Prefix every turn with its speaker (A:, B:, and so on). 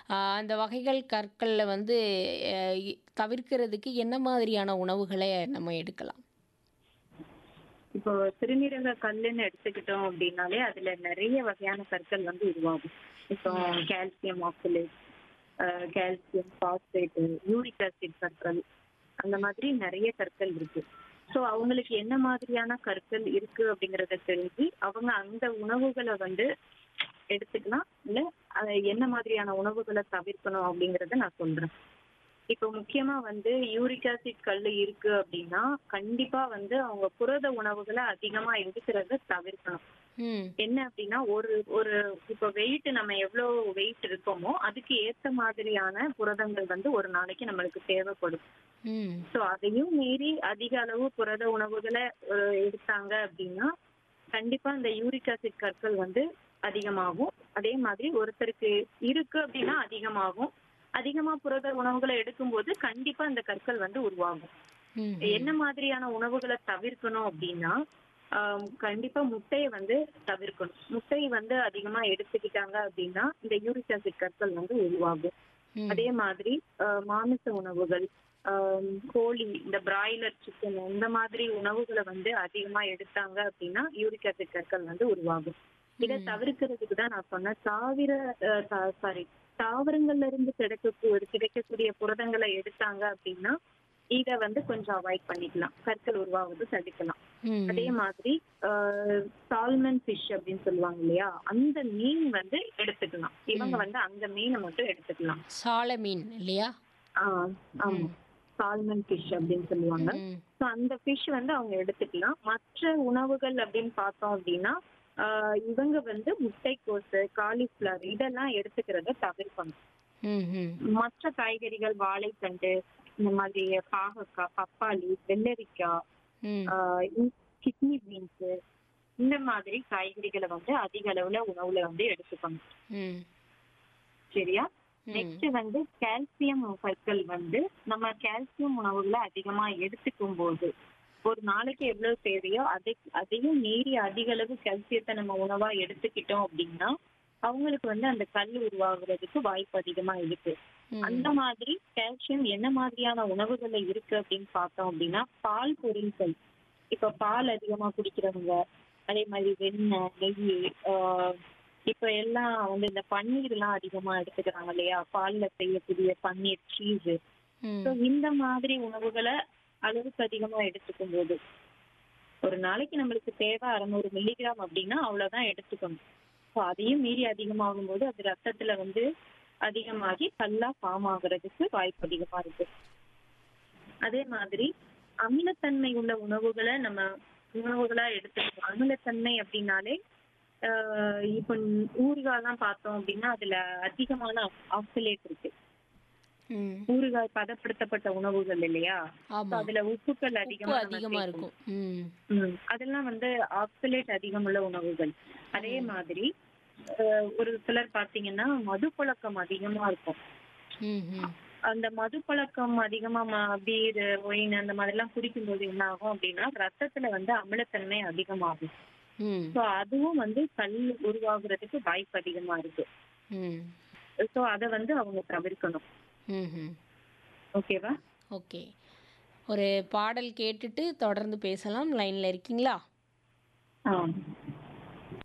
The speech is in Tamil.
A: அந்த வகைகள் கற்கள்ல வந்து அ இ தவிர்க்கிறதுக்கு என்ன மாதிரியான உணவுகள நம்ம எடுக்கலாம்?
B: இப்போ சிறுநீரக கல்லுன்னு எடுத்துக்கிட்டோம் அப்படின்னாலே, அதுல நெறைய வகையான கற்கள் வந்து உருவாகும். இப்போ
A: ம்.
B: Calcium oxalate, calcium phosphate, uric acid கற்கள், அந்த மாதிரி நெறைய கற்கள் இருக்கு. ஸோ அவங்களுக்கு என்ன மாதிரியான கற்கள் இருக்கு அப்படிங்கிறத தெரிஞ்சு, அவங்க அந்த உணவுகள வந்து எடுத்துக்கலாம். இல்ல என்ன மாதிரியான உணவுகள தவிர்க்கணும் அப்படிங்கிறத நான் சொல்றேன். இப்போ முக்கியமா வந்து யூரிக் ஆசிட் கல்லு இருக்கு அப்படின்னா, கண்டிப்பா வந்து அவங்க புரத உணவுகள அதிகமா எடுக்கிறத தவிர்க்கணும்.
A: ம்.
B: என்ன அப்படின்னா, ஒரு ஒரு இப்போ வெயிட் நம்ம எவ்வளோ வெயிட் இருக்கோமோ, அதுக்கு ஏத்த மாதிரியான புரதங்கள் வந்து ஒரு நாளைக்கு நம்மளுக்கு தேவைப்படும்.
A: ம்.
B: ஸோ அதையும் மீறி அதிக அளவு புரத உணவுகள எடுத்தாங்க அப்படின்னா, கண்டிப்பா இந்த யூரிக் ஆசிட் கற்கள் வந்து அதிகமாகும். அதே மாதிரி ஒருத்தருக்கு இருக்கு அப்படின்னா அதிகமாகும். அதிகமா புரத உணவுகள எடுக்கும்போது கண்டிப்பா இந்த கற்கள் வந்து உருவாகும்.
A: ம்ஹ்ம்.
B: என்ன மாதிரியான உணவுகள தவிர்க்கணும் அப்படின்னா, கண்டிப்பா முட்டைய வந்து தவிர்க்கணும். முட்டை வந்து அதிகமா எடுத்துக்கிட்டாங்க அப்படின்னா, இந்த யூரிக் ஆசிட் கற்கள் வந்து உருவாகும்.
A: ம்.
B: அதே மாதிரி மாமிச உணவுகள், அ கோழி, இந்த பிராய்லர் சிக்கன் இந்த மாதிரி உணவுகள வந்து அதிகமா எடுத்தாங்க அப்படின்னா, யூரிக் ஆசிட் கற்கள் வந்து உருவாகும். இத
A: ம்.
B: தவிர்க்கிறதுக்கு தான் நான் சொன்னேன். தாவிர அ த சாரி தாவரங்கள்ல இருந்து கிடைக்கக்கூடிய புரதங்கள எடுத்தாங்க அப்படின்னா, இத வந்து கொஞ்சம் அவாய்ட் பண்ணிக்கலாம். கற்கள் உருவாவத தடுக்கலாம். அதே
A: ம்.
B: மாதிரி அ சால்மன் ஃபிஷ் அப்படின்னு சொல்லுவாங்க இல்லையா? அந்த மீன் வந்து எடுத்துக்கலாம். இவங்க
A: ம்.
B: வந்து அந்த மீன மட்டும் எடுத்துக்கலாம்.
A: சால மீன் இல்லையா?
B: ஆ, ஆமா.
A: ம்.
B: சால்மன் ஃபிஷ் அப்படின்னு சொல்லுவாங்க.
A: ம்.
B: ஸோ அந்த ஃபிஷ் வந்து அவங்க எடுத்துக்கலாம். மற்ற உணவுகள் அப்படின்னு பார்த்தோம் அப்படின்னா, ஆ இவங்க வந்து முட்டைக்கோசு, காலிஃப்ளவர் இதெல்லாம் எடுத்துக்கிறத தவிர்க்கணும்.
A: ம்ஹ்ம்.
B: மற்ற காய்கறிகள், வாழைத்தண்டு, இந்த மாதிரி பாகக்காய், பப்பாளி, வெள்ளரிக்காய்,
A: ம்.
B: ஆ கிட்னி பீன்ஸு இந்த மாதிரி காய்கறிகள வந்து அதிக அளவுல உணவுல வந்து எடுத்துக்கணும்.
A: ம்.
B: சரியா?
A: ம்.
B: நெக்ஸ்ட் வந்து கால்சியம் சத்துக்கள் வந்து நம்ம கால்சியம் உணவுகள அதிகமா எடுத்துக்கும்போது, ஒரு நாளைக்கு எவ்வளவு தேவையோ அதையும் மீறி அதிக அளவு கால்சியத்த நம்ம உணவா எடுத்துக்கிட்டோம் அப்படின்னா, அவங்களுக்கு வந்து அந்த கல் உருவாகுறதுக்கு வாய்ப்பு அதிகமா இருக்கு. அந்த
A: ம்.
B: மாதிரி கால்சியம் என்ன மாதிரியான உணவுகள்ல இருக்கு அப்படின்னு பார்த்தோம் அப்படின்னா, பால் பொருட்கள். இப்ப பால் அதிகமா குடிக்கிறவங்க, அதே மாதிரி வெண்ணெய், நெய்யி, ஆ இப்ப எல்லாம் வந்து இந்த பன்னீர்லாம் அதிகமா எடுத்துக்கிறாங்க இல்லையா? பால்ல செய்யக்கூடிய பன்னீர், சீஸு. ஸோ
A: ம்.
B: இந்த மாதிரி உணவுகள அளவுக்கு அதிகமா எடுத்துக்கும்போது, ஒரு நாளைக்கு நம்மளுக்கு தேவை 600 மில்லிகிராம் அப்படின்னா அவ்வளோதான் எடுத்துக்கணும். ஸோ அதையும் மீறி அதிகமாகும்போது, அது ரத்தத்துல வந்து அதிகமாகி கல்லா ஃபார்ம் ஆகுறதுக்கு வாய்ப்பு அதிகமா இருக்கு. அதே மாதிரி அமிலத்தன்மை உள்ள உணவுகள நம்ம உணவுகளா எடுத்துக்கணும். அமிலத்தன்மை அப்படின்னாலே, இப்ப ஊறுகாய்லாம் பார்த்தோம் அப்படின்னா, அதுல அதிகமான ஆக்சலேட் இருக்கு.
A: ம்.
B: ஊறுகாய் பதப்படுத்தப்பட்ட உணவுகள் இல்லையா? ஸோ
A: ஆமா.
B: அதுல உப்புக்கள்
A: உப்பு
B: அதிகமா நம்ம
A: அதிகமா
B: சேர்க்கணும்.
A: இருக்கும். ம்.
B: அதெல்லாம் வந்து ஆக்சலேட் அதிகமுள்ள உணவுகள். அதே
A: ம்.
B: மாதிரி ஒரு சிலர் பார்த்தீங்கன்னா, மதுப்பழக்கம் அதிகமா இருக்கும்.
A: ம்ஹ்ம்.
B: அந்த மதுப்பழக்கம் அதிகமா பீரு, ஒயின் அந்த மாதிரிலாம் குடிக்கும்போது என்ன ஆகும் அப்படின்னா, ரத்தத்துல வந்து அமிலத்தன்மை அதிகமாகும்.
A: ம்.
B: ஸோ அதுவும் வந்து கல் உருவாகுறதுக்கு வாய்ப்பு அதிகமா இருக்கு.
A: ம்.
B: ஸோ அத வந்து அவங்க தவிர்க்கணும்.
A: ம்ஹ்ம்.
B: ஓகேவா?
A: ஓகே. ஒரு பாடல் கேட்டுட்டு தொடர்ந்து பேசலாம். லைன்ல இருக்கீங்களா?
B: ஆ.